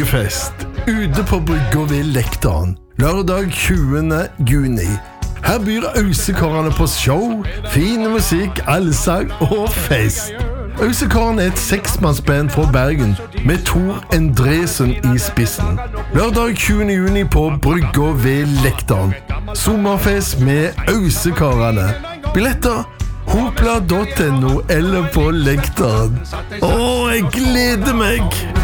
Bryggefest ute på brygga ved Lektan lørdag 20. juni. Her byr Ausekarene på show, fin musikk, allsang og fest. Ausekarene et 6-mannsband fra Bergen med Tor Endresen i spissen. Lørdag 20. juni på brygga ved Lektan. Sommerfest med Ausekarene. Billetter hopla.no eller på Lektan. Jeg gleder meg!